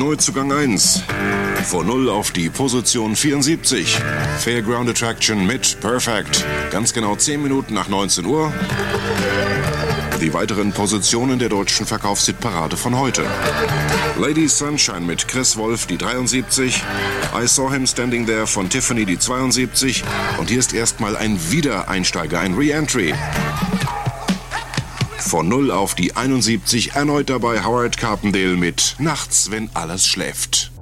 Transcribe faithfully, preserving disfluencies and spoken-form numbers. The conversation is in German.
Neuzugang eins. Von null auf die Position vierundsiebzig. Fairground Attraction mit Perfect. Ganz genau zehn Minuten nach neunzehn Uhr. Die weiteren Positionen der deutschen Verkaufshitparade von heute. Lady Sunshine mit Chris Wolf, die dreiundsiebzig. I Saw Him Standing There von Tiffany, die zweiundsiebzig. Und hier ist erstmal ein Wiedereinsteiger, ein Re-Entry. Von null auf die einundsiebzig, erneut dabei Howard Carpendale mit Nachts, wenn alles schläft.